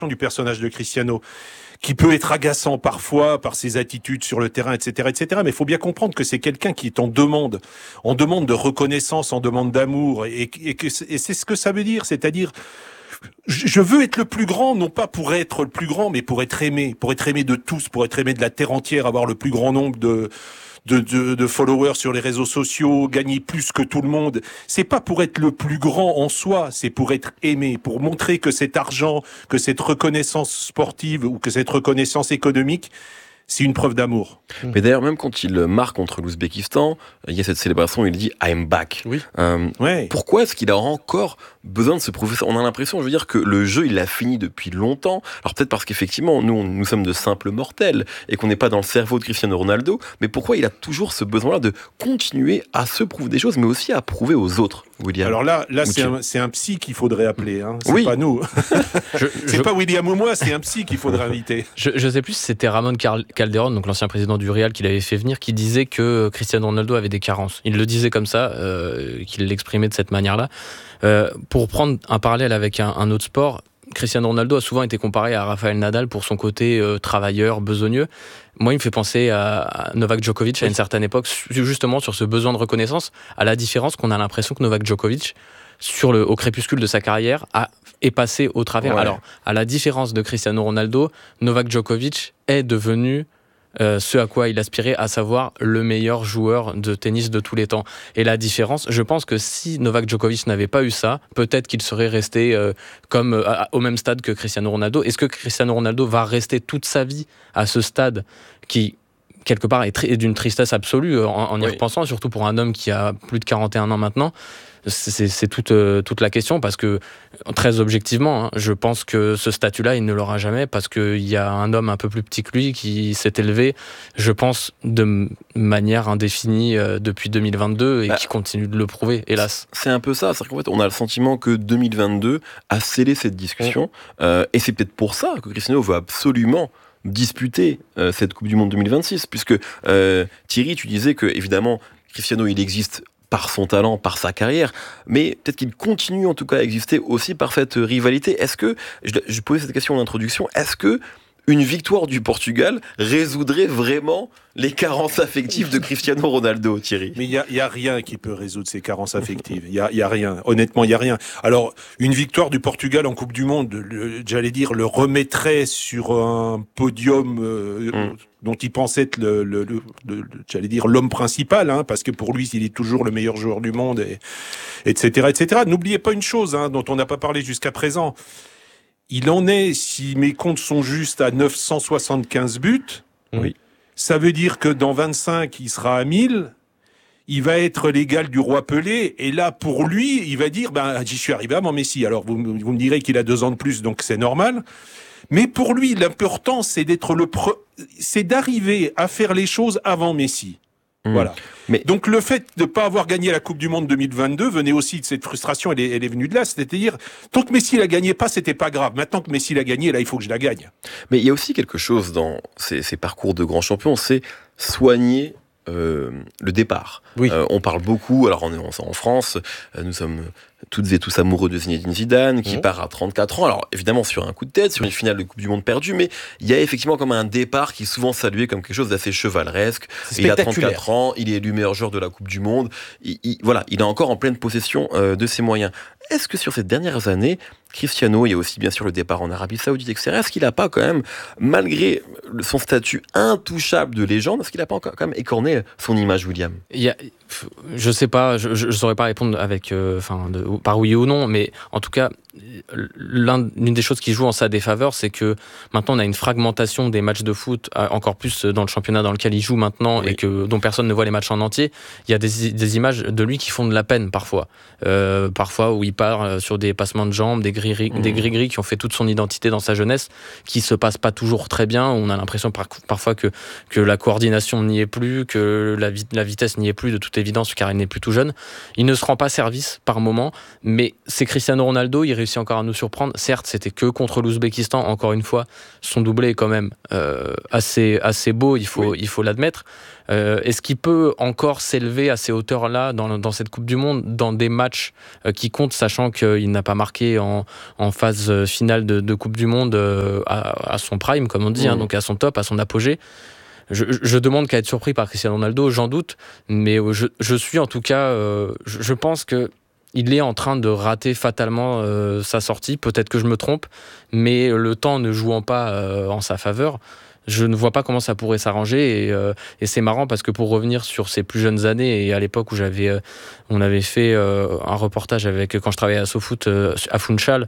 du personnage de Cristiano, qui peut être agaçant parfois par ses attitudes sur le terrain, etc., etc. Mais il faut bien comprendre que c'est quelqu'un qui est en demande de reconnaissance, en demande d'amour, et c'est ce que ça veut dire, c'est-à-dire je veux être le plus grand, non pas pour être le plus grand, mais pour être aimé de tous, pour être aimé de la terre entière, avoir le plus grand nombre de followers sur les réseaux sociaux, gagner plus que tout le monde. C'est pas pour être le plus grand en soi, c'est pour être aimé, pour montrer que cet argent, que cette reconnaissance sportive ou que cette reconnaissance économique, c'est une preuve d'amour. Mais d'ailleurs, même quand il marque contre l'Ouzbékistan, il y a cette célébration où il dit « I'm back ». Oui. Ouais. Pourquoi est-ce qu'il a encore besoin de se prouver ça ? On a l'impression, je veux dire, que le jeu, il l'a fini depuis longtemps. Alors peut-être parce qu'effectivement, nous sommes de simples mortels et qu'on n'est pas dans le cerveau de Cristiano Ronaldo. Mais pourquoi il a toujours ce besoin-là de continuer à se prouver des choses, mais aussi à prouver aux autres, William ? Alors là c'est un psy qu'il faudrait appeler. Hein. C'est oui. pas nous. C'est pas William ou moi, c'est un psy qu'il faudrait inviter. Je sais plus si c'était Ramon Calderón, donc l'ancien président du Real, qui l'avait fait venir, qui disait que Cristiano Ronaldo avait des carences. Il le disait comme ça, qu'il l'exprimait de cette manière-là. Pour prendre un parallèle avec un autre sport, Cristiano Ronaldo a souvent été comparé à Rafael Nadal pour son côté travailleur, besogneux. Moi, il me fait penser à Novak Djokovic à une certaine époque, justement sur ce besoin de reconnaissance, à la différence qu'on a l'impression que Novak Djokovic, au crépuscule de sa carrière, est passé au travers. Ouais. Alors, à la différence de Cristiano Ronaldo, Novak Djokovic est devenu ce à quoi il aspirait, à savoir le meilleur joueur de tennis de tous les temps. Et la différence, je pense que si Novak Djokovic n'avait pas eu ça, peut-être qu'il serait resté au même stade que Cristiano Ronaldo. Est-ce que Cristiano Ronaldo va rester toute sa vie à ce stade qui, quelque part, est d'une tristesse absolue en y repensant, surtout pour un homme qui a plus de 41 ans maintenant? C'est toute la question, parce que très objectivement, je pense que ce statut-là, il ne l'aura jamais, parce qu'il y a un homme un peu plus petit que lui qui s'est élevé, je pense, de manière indéfinie depuis 2022 et qui continue de le prouver, hélas. C'est un peu ça, c'est-à-dire qu'en fait, on a le sentiment que 2022 a scellé cette discussion, et c'est peut-être pour ça que Cristiano veut absolument disputer cette Coupe du Monde 2026, puisque Thierry, tu disais que évidemment Cristiano, il existe par son talent, par sa carrière, mais peut-être qu'il continue en tout cas à exister aussi par cette rivalité. Est-ce que, je posais cette question en introduction, est-ce que une victoire du Portugal résoudrait vraiment les carences affectives de Cristiano Ronaldo, Thierry? Mais il y a rien qui peut résoudre ces carences affectives. Il y a rien. Honnêtement, il y a rien. Alors, une victoire du Portugal en Coupe du Monde, j'allais dire, le remettrait sur un podium dont il pensait être j'allais dire l'homme principal, hein, parce que pour lui, il est toujours le meilleur joueur du monde, etc., etc. N'oubliez pas une chose, hein, dont on n'a pas parlé jusqu'à présent. Il en est, si mes comptes sont justes, à 975 buts. Oui. Ça veut dire que dans 25, il sera à 1000. Il va être l'égal du roi Pelé. Et là, pour lui, il va dire, j'y suis arrivé avant Messi. Alors, vous me direz qu'il a 2 ans de plus, donc c'est normal. Mais pour lui, l'important, c'est c'est d'arriver à faire les choses avant Messi. Voilà. Mais donc le fait de ne pas avoir gagné la Coupe du Monde 2022 venait aussi de cette frustration, elle est venue de là, c'est-à-dire tant que Messi la gagnait pas, c'était pas grave. Maintenant que Messi l'a gagné, là il faut que je la gagne. Mais il y a aussi quelque chose dans ces parcours de grands champions, c'est soigner le départ. Oui. On parle beaucoup, alors en France, nous sommes toutes et tous amoureux de Zinedine Zidane, qui part à 34 ans, alors évidemment sur un coup de tête, sur une finale de Coupe du Monde perdue, mais il y a effectivement comme un départ qui est souvent salué comme quelque chose d'assez chevaleresque. Il a 34 ans, il est élu meilleur joueur de la Coupe du Monde, il est encore en pleine possession de ses moyens. Est-ce que sur ces dernières années, Cristiano, il y a aussi bien sûr le départ en Arabie Saoudite, etc. Est-ce qu'il n'a pas quand même, malgré son statut intouchable de légende, est-ce qu'il n'a pas quand même écorné son image, William ? Je sais pas, je saurais pas répondre avec, par oui ou non, mais en tout cas, l'une des choses qui joue en sa défaveur, c'est que maintenant on a une fragmentation des matchs de foot, encore plus dans le championnat dans lequel il joue maintenant, et dont personne ne voit les matchs en entier. Il y a des images de lui qui font de la peine parfois. Parfois où il part sur des passements de jambes, des gris-gris qui ont fait toute son identité dans sa jeunesse, qui se passent pas toujours très bien. On a l'impression parfois que la coordination n'y est plus, que la vitesse n'y est plus de toute évidence, car il n'est plus tout jeune. Il ne se rend pas service par moment, mais c'est Cristiano Ronaldo, il réussit encore à nous surprendre. Certes, c'était que contre l'Ouzbékistan, encore une fois, son doublé est quand même assez beau, il faut l'admettre. Est-ce qu'il peut encore s'élever à ces hauteurs-là dans cette Coupe du Monde, dans des matchs qui comptent, sachant qu'il n'a pas marqué en phase finale de Coupe du Monde à son prime, comme on dit, donc à son top, à son apogée? Je demande qu'à être surpris par Cristiano Ronaldo, j'en doute, mais je suis en tout cas, je pense qu'il est en train de rater fatalement sa sortie. Peut-être que je me trompe, mais le temps ne jouant pas en sa faveur, je ne vois pas comment ça pourrait s'arranger et c'est marrant parce que pour revenir sur ses plus jeunes années et à l'époque où on avait fait un reportage quand je travaillais à SoFoot à Funchal,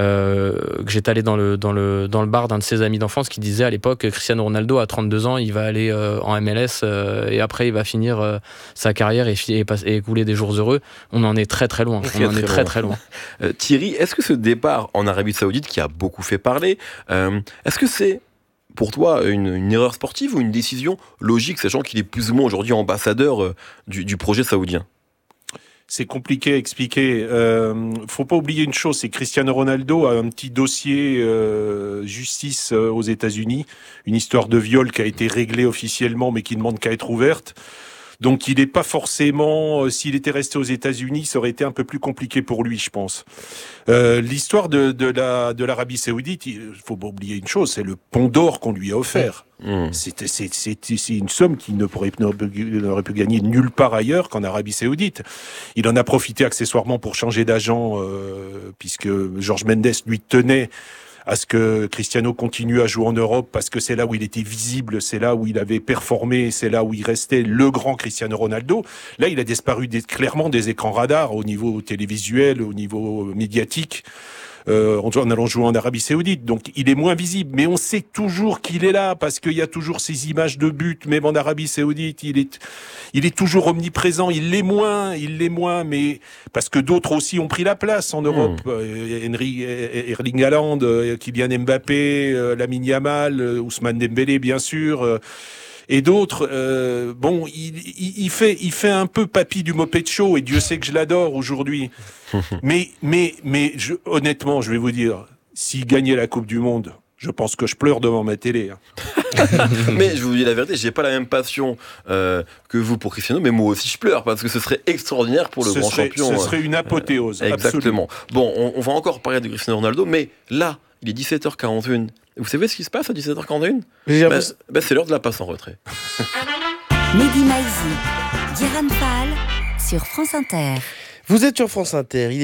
que j'étais allé dans le bar d'un de ses amis d'enfance qui disait à l'époque Cristiano Ronaldo à 32 ans il va aller en MLS et après il va finir sa carrière et écouler des jours heureux. On en est très très loin. Très loin. Thierry, est-ce que ce départ en Arabie Saoudite qui a beaucoup fait parler, est-ce que c'est pour toi une erreur sportive ou une décision logique, sachant qu'il est plus ou moins aujourd'hui ambassadeur du projet saoudien? C'est compliqué à expliquer. Faut pas oublier une chose, c'est que Cristiano Ronaldo a un petit dossier justice aux États-Unis, une histoire de viol qui a été réglée officiellement mais qui demande qu'à être ouverte. Donc il n'est pas forcément, s'il était resté aux États-Unis, ça aurait été un peu plus compliqué pour lui, je pense. L'histoire de l'Arabie Saoudite, il faut pas oublier une chose, c'est le pont d'or qu'on lui a offert. C'est une somme qu'il n'aurait pu gagner nulle part ailleurs qu'en Arabie Saoudite. Il en a profité accessoirement pour changer d'agent, puisque Jorge Mendes lui tenait à ce que Cristiano continue à jouer en Europe parce que c'est là où il était visible, c'est là où il avait performé, c'est là où il restait le grand Cristiano Ronaldo. Là, il a disparu clairement des écrans radars au niveau télévisuel, au niveau médiatique. En allant jouer en Arabie Saoudite, donc il est moins visible, mais on sait toujours qu'il est là parce qu'il y a toujours ces images de but, même en Arabie Saoudite, il est toujours omniprésent. Il l'est moins, mais parce que d'autres aussi ont pris la place en Europe. Erling Haaland, Kylian Mbappé, Lamine Yamal, Ousmane Dembélé, bien sûr. Et d'autres, il fait un peu papy du Moped Show, et Dieu sait que je l'adore aujourd'hui. Mais honnêtement, je vais vous dire, s'il gagnait la Coupe du Monde, je pense que je pleure devant ma télé. Mais je vous dis la vérité, j'ai pas la même passion que vous pour Cristiano, mais moi aussi je pleure parce que ce serait extraordinaire pour le grand champion. Ce serait une apothéose. Exactement. Bon, on va encore parler de Cristiano Ronaldo, mais là, il est 17h41. Vous savez ce qui se passe à 17h41 ? C'est l'heure de la passe en retrait. Mehdi Maizi, Guérin Fall sur France Inter. Vous êtes sur France Inter, il est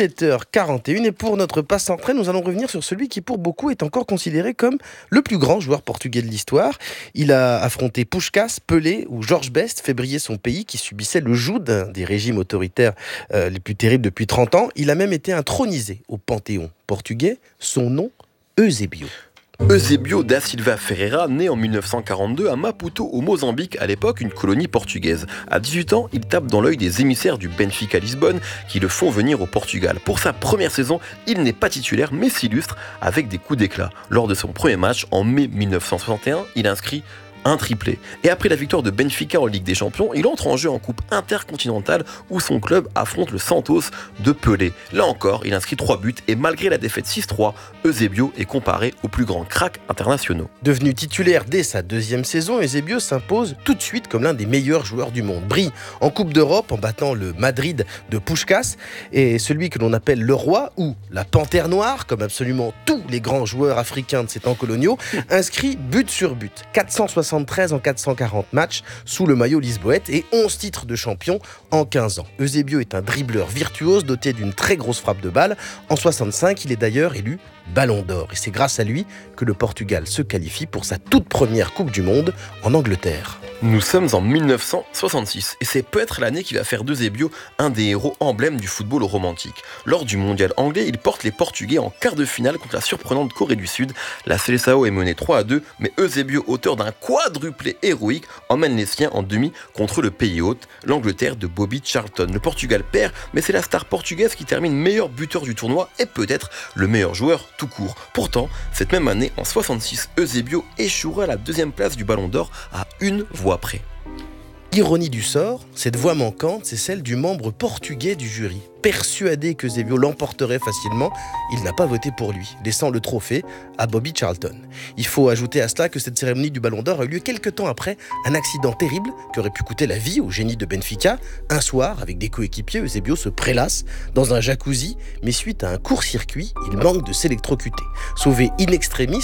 17h41 et pour notre passe en retrait, nous allons revenir sur celui qui pour beaucoup est encore considéré comme le plus grand joueur portugais de l'histoire. Il a affronté Puskás, Pelé ou Georges Best, fait briller son pays qui subissait le joug d'un des régimes autoritaires les plus terribles depuis 30 ans. Il a même été intronisé au Panthéon portugais, son nom Eusébio. Eusébio da Silva Ferreira, né en 1942 à Maputo au Mozambique, à l'époque une colonie portugaise. À 18 ans, il tape dans l'œil des émissaires du Benfica Lisbonne qui le font venir au Portugal. Pour sa première saison, il n'est pas titulaire mais s'illustre avec des coups d'éclat. Lors de son premier match en mai 1961, il inscrit un triplé. Et après la victoire de Benfica en Ligue des Champions, il entre en jeu en Coupe intercontinentale où son club affronte le Santos de Pelé. Là encore, il inscrit 3 buts et malgré la défaite 6-3, Eusébio est comparé aux plus grands cracks internationaux. Devenu titulaire dès sa deuxième saison, Eusébio s'impose tout de suite comme l'un des meilleurs joueurs du monde. Brille en Coupe d'Europe en battant le Madrid de Puskás et celui que l'on appelle le roi ou la panthère noire, comme absolument tous les grands joueurs africains de ces temps coloniaux, inscrit but sur but. 473 en 440 matchs sous le maillot lisboète et 11 titres de champion en 15 ans. Eusébio est un dribbleur virtuose doté d'une très grosse frappe de balle. En 65, il est d'ailleurs élu Ballon d'Or et c'est grâce à lui que le Portugal se qualifie pour sa toute première Coupe du Monde en Angleterre. Nous sommes en 1966 et c'est peut-être l'année qui va faire d'Eusébio un des héros emblèmes du football romantique. Lors du mondial anglais, il porte les Portugais en quart de finale contre la surprenante Corée du Sud. La Seleção est menée 3-2, mais Eusébio, auteur d'un quadruplé héroïque, emmène les siens en demi contre le pays hôte, l'Angleterre de Bobby Charlton. Le Portugal perd, mais c'est la star portugaise qui termine meilleur buteur du tournoi et peut-être le meilleur joueur tout court. Pourtant, cette même année, en 66, Eusébio échouera à la deuxième place du Ballon d'Or à une voix près. Ironie du sort, cette voix manquante, c'est celle du membre portugais du jury. Persuadé que Eusebio l'emporterait facilement, il n'a pas voté pour lui, laissant le trophée à Bobby Charlton. Il faut ajouter à cela que cette cérémonie du Ballon d'Or a eu lieu quelques temps après un accident terrible qui aurait pu coûter la vie au génie de Benfica. Un soir, avec des coéquipiers, Eusebio se prélasse dans un jacuzzi, mais suite à un court-circuit, il manque de s'électrocuter. Sauvé in extremis